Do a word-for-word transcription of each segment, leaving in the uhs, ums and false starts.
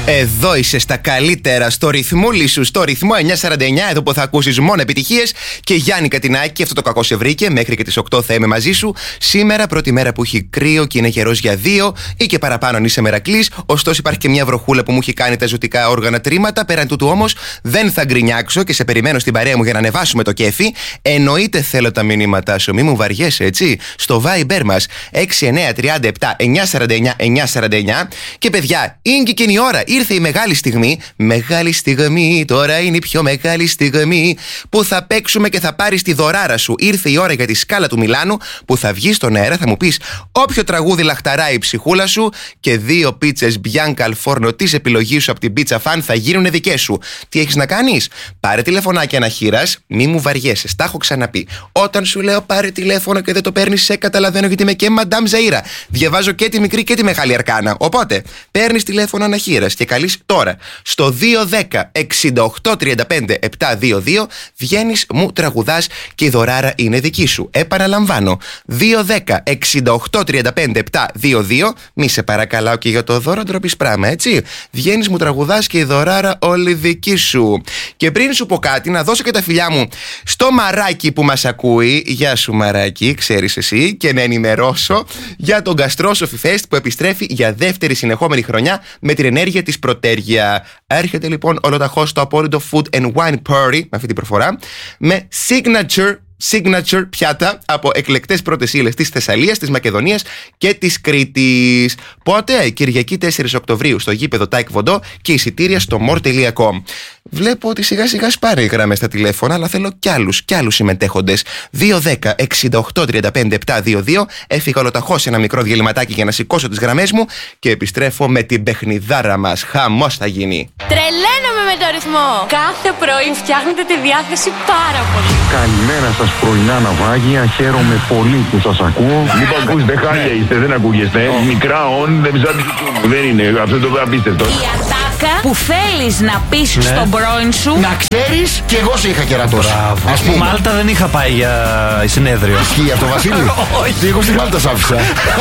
Εδώ είσαι στα καλύτερα, στο ρυθμούλι σου, στο ρυθμό εννιακόσια σαράντα εννιά, εδώ που θα ακούσεις μόνο επιτυχίες. Και Γιάννη Κατινάκη, αυτό το κακό σε βρήκε. Μέχρι και τις οκτώ θα είμαι μαζί σου. Σήμερα, πρώτη μέρα που έχει κρύο και είναι καιρός για δύο ή και παραπάνω αν είσαι μερακλής. Ωστόσο, υπάρχει και μια βροχούλα που μου έχει κάνει τα ζωτικά όργανα τρίματα. Πέραν τούτου όμως, δεν θα γκρινιάξω και σε περιμένω στην παρέα μου για να ανεβάσουμε το κέφι. Εννοείται θέλω τα μηνύματά σου, μη μου βαριέσαι, έτσι. Στο Viber μας έξι εννιά τρία επτά εννιακόσια σαράντα εννιά εννιακόσια σαράντα εννιά. Και παιδιά, είναι και η ώρα. Ήρθε η μεγάλη στιγμή. Μεγάλη στιγμή, τώρα είναι η πιο μεγάλη στιγμή που θα παίξουμε και θα πάρεις τη δωράρα σου. Ήρθε η ώρα για τη σκάλα του Μιλάνου που θα βγει στον αέρα. Θα μου πεις όποιο τραγούδι λαχταράει η ψυχούλα σου και δύο πίτσες Bianca al Forno της επιλογής σου από την Pizza Fan θα γίνουν δικές σου. Τι έχεις να κάνεις? Πάρε τηλεφωνάκι αναχείρας, μη μου βαριέσαι. Τα έχω ξαναπεί. Όταν σου λέω πάρε τηλέφωνο και δεν το παίρνεις, σε καταλαβαίνω γιατί είμαι και Madame Zaira. Διαβάζω και τη μικρή και τη μεγάλη αρκάνα. Οπότε παίρνεις τηλέφωνο αναχείρας και καλείς τώρα στο δύο ένα μηδέν εξήντα οκτώ τριάντα πέντε επτακόσια είκοσι δύο. Βγαίνεις, μου τραγουδάς και η δωράρα είναι δική σου. Επαναλαμβάνω, δύο ένα μηδέν εξήντα οκτώ τριάντα πέντε επτακόσια είκοσι δύο. Μη σε παρακαλάω και για το δώρο ντροπής πράγμα, έτσι. Βγαίνεις, μου τραγουδάς και η δωράρα όλη δική σου. Και πριν σου πω κάτι, να δώσω και τα φιλιά μου στο Μαράκι που μας ακούει. Γεια σου Μαράκι, ξέρεις εσύ. Και να ενημερώσω για τον Gastrosophy Fest που επιστρέφει για δεύτερη συνεχόμενη χρονιά με την ενέργεια της Πρωτέργεια. Έρχεται λοιπόν ολοταχώς το απόλυτο Food and Wine Party, με αυτή την προφορά, με signature signature πιάτα από εκλεκτές πρώτες ύλες της Θεσσαλίας, της Μακεδονίας και της Κρήτης. Πότε? Κυριακή τέσσερις Οκτωβρίου στο γήπεδο Taekwondo και εισιτήρια στο more τελεία com. Βλέπω ότι σιγά σιγά σπάνε οι γραμμές στα τηλέφωνα, αλλά θέλω κι άλλους, κι άλλους συμμετέχοντες. δύο ένα μηδέν εξήντα οκτώ τριάντα πέντε επτακόσια είκοσι δύο. Έφυγα ολοταχώς ένα μικρό διαλυματάκι για να σηκώσω τις γραμμές μου και επιστρέφω με την παιχνιδάρα μας. Χαμός θα γίνει. Τρελαίνομαι με το ρυθμό. Κάθε πρωί φτιάχνετε τη διάθεση πάρα πολύ. Καλημέρα σας πρωινά ναυάγια. Χαίρομαι πολύ που σας ακούω. Λοιπόν, ακούστε, χάλια είστε, δεν ακούγεστε. Μικρά όν, δεν ψάχνει. Δεν είναι, αυτό το απίστευτο. Η ατάκα που θέλεις να πεις ναι. στον πρώην σου. Να ξέρεις, κι εγώ σε είχα κερατώσει. Ας πούμε. Μάλτα δεν είχα πάει για συνέδριο. Ισχύει αυτό, Βασίλη? Όχι. Εγώ στη Μάλτα σ' άφησα.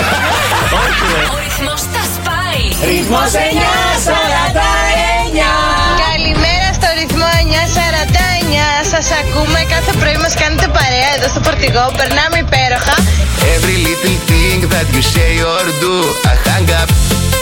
Ο ρυθμός τα σπάει. Ρυθμός εννιακόσια σαράντα εννιά. Καλημέρα στο ρυθμό εννιακόσια σαράντα εννιά. Σας ακούμε κάθε πρωί, μας κάνετε παρέα εδώ στο φορτηγό. Περνάμε υπέροχα. Every little thing that you say or do, I hang up,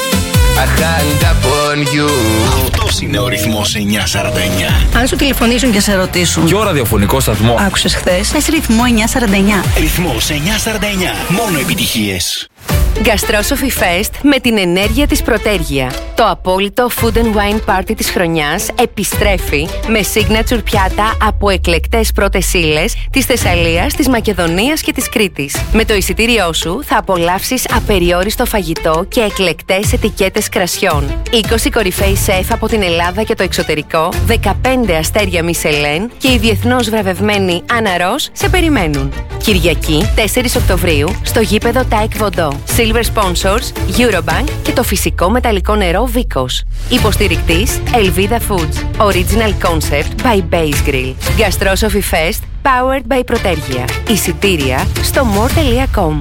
I hang up on you. Αυτός είναι ο ρυθμός εννιακόσια σαράντα εννιά. Αν σου τηλεφωνήσουν και σε ρωτήσουν ποιο ραδιοφωνικό σταθμό άκουσες χθες, πες ρυθμό εννιακόσια σαράντα εννιά. Ρυθμός εννιακόσια σαράντα εννιά. Μόνο επιτυχίες. Gastrosophy Fest με την ενέργεια της Πρωτέργεια. Το απόλυτο Food and Wine Party της χρονιάς επιστρέφει με signature πιάτα από εκλεκτές πρώτες ύλες της Θεσσαλίας, της Μακεδονίας και της Κρήτης. Με το εισιτήριό σου θα απολαύσεις απεριόριστο φαγητό και εκλεκτές ετικέτες κρασιών. είκοσι κορυφαίοι σεφ από την Ελλάδα και το εξωτερικό, δεκαπέντε αστέρια Μισελέν και η διεθνώς βραβευμένη Άννα Ρος σε περιμένουν. Κυριακή τέσσερις Οκτωβρίου στο γήπεδο Taekwondo. Silver Sponsors, Eurobank και το φυσικό μεταλλικό νερό Vicos. Υποστηρικτής Elvida Foods. Original Concept by Base Grill. Gastrosophy Fest powered by Πρωτέργεια. Εισιτήρια στο more τελεία com.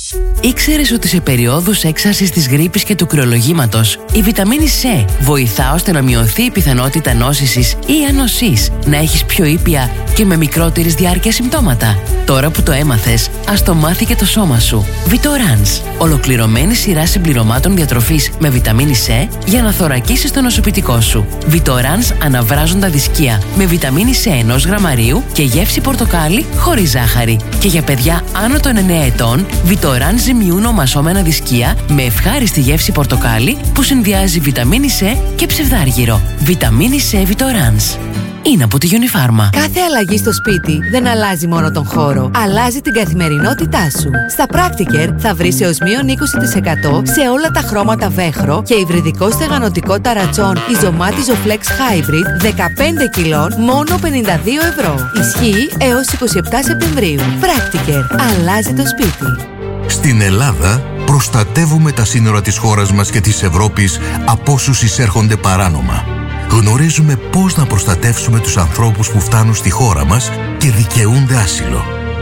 Ήξερες ότι σε περίοδους έξαρσης της γρίπης και του κρυολογήματος η βιταμίνη C βοηθά ώστε να μειωθεί η πιθανότητα νόσησης ή ανοσής, να έχεις πιο ήπια και με μικρότερης διάρκεια συμπτώματα? Τώρα που το έμαθες, ας το μάθει και το σώμα σου. Vitorans, ολοκληρωμένη σειρά συμπληρωμάτων διατροφής με βιταμίνη C για να θωρακίσεις το νοσοποιητικό σου. Vitorans αναβράζοντα δισκία με βιταμίνη C ενός γραμμαρίου και γεύση πορτοκάλι χωρίς ζάχαρη. Και για παιδιά άνω των εννέα ετών, Vitorans ζυμιούν ομασώμενα δισκία με ευχάριστη γεύση πορτοκάλι που συνδυάζει βιταμίνη C και ψευδάργυρο. Βιταμίνη C Vitorans. Είναι από τη Unifarma. Κάθε αλλαγή στο σπίτι δεν αλλάζει μόνο τον χώρο, αλλάζει την καθημερινότητά σου. Στα Practiker θα βρεις έως μείον είκοσι τοις εκατό σε όλα τα χρώματα βέχρο και υβριδικό στεγανοτικό ταρατσόν Ιζωμάτιζο Flex Hybrid δεκαπέντε κιλών μόνο πενήντα δύο ευρώ. Ισχύει έως είκοσι επτά Σεπτεμβρίου. Practiker. Αλλάζει το σπίτι. Στην Ελλάδα προστατεύουμε τα σύνορα της χώρας μας και της Ευρώπης από όσους εισέρχονται παράνομα. Γνωρίζουμε πώς να προστατεύσουμε τους ανθρώπους που φτάνουν στη χώρα μας και δικαιούνται άσυλο.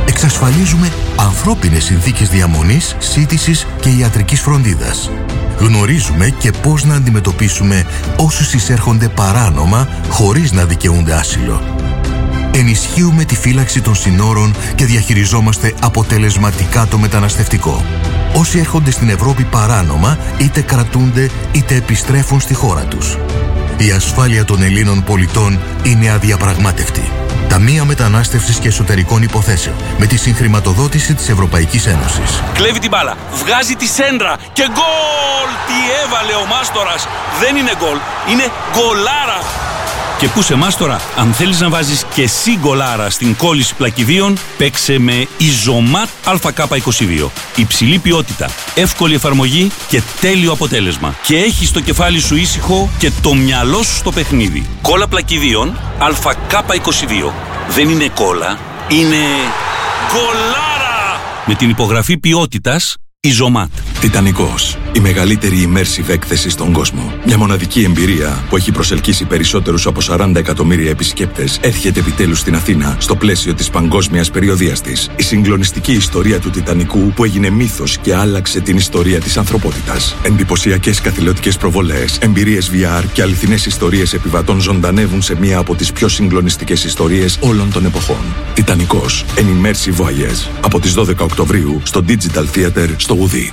Εξασφαλίζουμε ανθρώπινες συνθήκες διαμονής, σύντησης και ιατρικής φροντίδας. Γνωρίζουμε και πώς να αντιμετωπίσουμε όσους εισέρχονται παράνομα χωρίς να δικαιούνται άσυλο. Ενισχύουμε τη φύλαξη των συνόρων και διαχειριζόμαστε αποτελεσματικά το μεταναστευτικό. Όσοι έρχονται στην Ευρώπη παράνομα, είτε κρατούνται είτε επιστρέφουν στη χώρα τους. Η ασφάλεια των Ελλήνων πολιτών είναι αδιαπραγμάτευτη. Ταμεία Μετανάστευσης και Εσωτερικών Υποθέσεων, με τη συγχρηματοδότηση της Ευρωπαϊκής Ένωσης. Κλέβει την μπάλα, βγάζει τη σέντρα και γκολ! Τι έβαλε ο Μάστορας! Δεν είναι γκολ, είναι γκολάρα! Και πού σε Μάστορα, αν θέλεις να βάζεις και εσύ γκολάρα στην κόλληση πλακιδίων, παίξε με Ιζωμάτ Α Κ είκοσι δύο. Υψηλή ποιότητα, εύκολη εφαρμογή και τέλειο αποτέλεσμα. Και έχεις το κεφάλι σου ήσυχο και το μυαλό σου στο παιχνίδι. Κόλλα πλακιδίων Α Κ είκοσι δύο. Δεν είναι κόλλα, είναι γκολάρα! Με την υπογραφή ποιότητας Ιζωμάτ. Τιτανικός. Η μεγαλύτερη immersive έκθεση στον κόσμο. Μια μοναδική εμπειρία που έχει προσελκύσει περισσότερους από σαράντα εκατομμύρια επισκέπτες έρχεται επιτέλους στην Αθήνα στο πλαίσιο της παγκόσμιας περιοδείας της. Η συγκλονιστική ιστορία του Τιτανικού που έγινε μύθος και άλλαξε την ιστορία της ανθρωπότητας. Εντυπωσιακές καθηλωτικές προβολές, εμπειρίες βι αρ και αληθινές ιστορίες επιβατών ζωντανεύουν σε μία από τις πιο συγκλονιστικές ιστορίες όλων των εποχών. Τιτανικός. An immersive voyage. Από τις δώδεκα Οκτωβρίου στο Digital Theater στο Ουδί.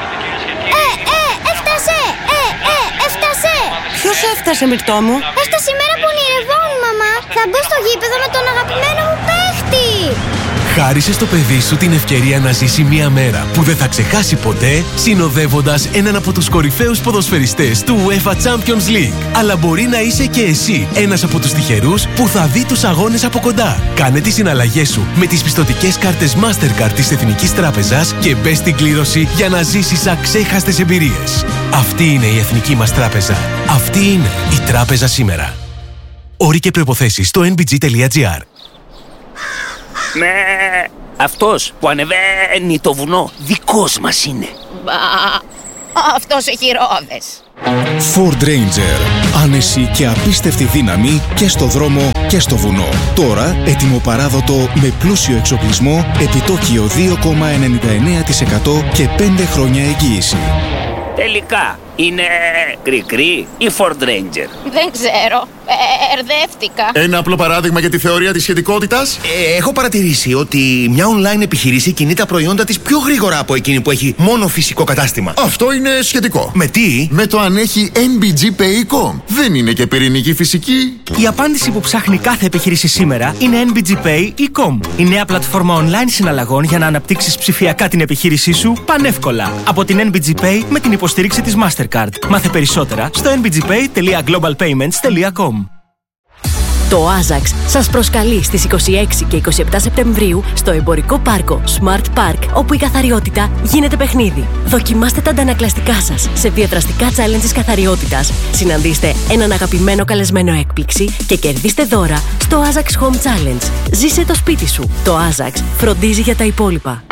Ποιος έφτασε, Μυρτώ μου? Έφτασε η μέρα που ονειρευόμουν, μαμά. Θα μπω στο γήπεδο με τον αγαπημένο μου παίχτη. Χάρισε στο παιδί σου την ευκαιρία να ζήσει μια μέρα που δεν θα ξεχάσει ποτέ, συνοδεύοντας έναν από τους κορυφαίους ποδοσφαιριστές του UEFA Champions League. Αλλά μπορεί να είσαι και εσύ ένας από τους τυχερούς που θα δει τους αγώνες από κοντά. Κάνε τις συναλλαγές σου με τις πιστωτικές κάρτες Mastercard της Εθνικής Τράπεζας και μπες στην κλήρωση για να ζήσεις αξέχαστες εμπειρίες. Αυτή είναι η Εθνική μας Τράπεζα. Αυτή είναι η Τράπεζα σήμερα. Όροι και προϋποθέσεις στο εν μπι τζι τελεία τζι άρ. Ναι, αυτός που ανεβαίνει το βουνό δικός μας είναι. Μπα, αυτός έχει ρόδες. Ford Ranger. Άνεση και απίστευτη δύναμη και στο δρόμο και στο βουνό. Τώρα έτοιμο παράδοτο με πλούσιο εξοπλισμό, επιτόκιο δύο κόμμα ενενήντα εννέα τοις εκατό και πέντε χρόνια εγγύηση. Τελικά, είναι κρικρή ή Ford Ranger? Δεν ξέρω. Ερδεύτηκα. Ένα απλό παράδειγμα για τη θεωρία της σχετικότητας. Ε, έχω παρατηρήσει ότι μια online επιχείρηση κινεί τα προϊόντα της πιο γρήγορα από εκείνη που έχει μόνο φυσικό κατάστημα. Αυτό είναι σχετικό. Με τι? Με το αν έχει εν μπι τζι Pay.com. Δεν είναι και πυρηνική φυσική. Η απάντηση που ψάχνει κάθε επιχείρηση σήμερα είναι εν μπι τζι Pay.com. Η νέα πλατφόρμα online συναλλαγών για να αναπτύξεις ψηφιακά την επιχείρησή σου πανεύκολα. Από την εν μπι τζι Pay με την υποστήριξη της Mastercard. Μάθε περισσότερα στο εν μπι τζι pay τελεία global payments τελεία com. Το Άζαξ σας προσκαλεί στις είκοσι έξι και είκοσι επτά Σεπτεμβρίου στο εμπορικό πάρκο Smart Park, όπου η καθαριότητα γίνεται παιχνίδι. Δοκιμάστε τα αντανακλαστικά σας σε διαδραστικά challenges καθαριότητας. Συναντήστε έναν αγαπημένο καλεσμένο έκπληξη και κερδίστε δώρα στο Άζαξ Home Challenge. Ζήσε το σπίτι σου. Το Άζαξ φροντίζει για τα υπόλοιπα.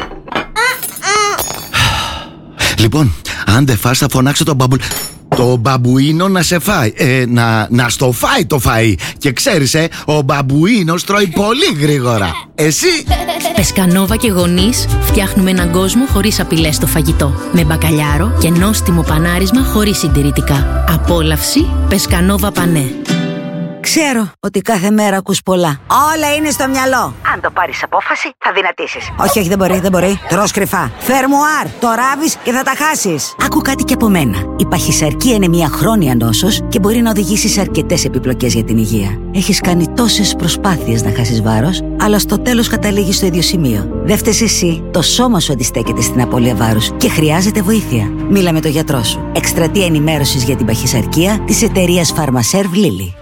Λοιπόν, αν δεν φας θα φωνάξω τον μπαμπου... Το μπαμπουίνο να σε φάει. Ε, να, να στο φάει το φαΐ. Και ξέρεις, ε, ο μπαμπουίνος τρώει πολύ γρήγορα. Εσύ? Πεσκανόβα και γονείς φτιάχνουμε έναν κόσμο χωρίς απειλές στο φαγητό. Με μπακαλιάρο και νόστιμο πανάρισμα χωρίς συντηρητικά. Απόλαυση Πεσκανόβα Πανέ. Ξέρω ότι κάθε μέρα ακούς πολλά. Όλα είναι στο μυαλό. Αν το πάρεις απόφαση, θα δυνατήσεις. Όχι, όχι, δεν μπορεί, δεν μπορεί. Τρως κρυφά. Φερμουάρ, το ράβεις και θα τα χάσεις. Άκου κάτι και από μένα. Η παχυσαρκία είναι μια χρόνια νόσος και μπορεί να οδηγήσει σε αρκετές επιπλοκές για την υγεία. Έχεις κάνει τόσες προσπάθειες να χάσεις βάρος, αλλά στο τέλος καταλήγεις στο ίδιο σημείο. Δεν φταίς εσύ. Το σώμα σου αντιστέκεται στην απώλεια βάρους και χρειάζεται βοήθεια. Μίλα με τον γιατρό σου. Εκστρατεία ενημέρωσης για την παχυσαρκία της εταιρείας Pharmaserv Lilly.